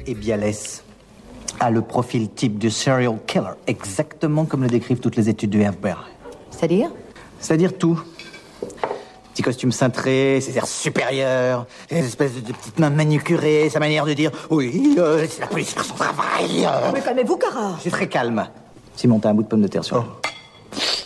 et Bialès a le profil type du serial killer, exactement comme le décrivent toutes les études du FBI. C'est-à-dire ? C'est-à-dire tout. Petit costume cintré, ses airs supérieurs, ses espèces de petites mains manucurées, sa manière de dire « Oui, c'est la police faire son travail !» Mais calmez-vous, Carrard. C'est très calme. Simon, t'as un bout de pomme de terre sur